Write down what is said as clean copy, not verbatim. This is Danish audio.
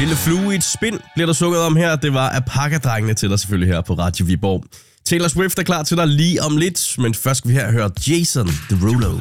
lille flue i et spind bliver der sunget om her. Det var Apaka-drengene til dig selvfølgelig her på Radio Viborg. Taylor Swift er klar til dig lige om lidt, men først skal vi her høre Jason Derulo.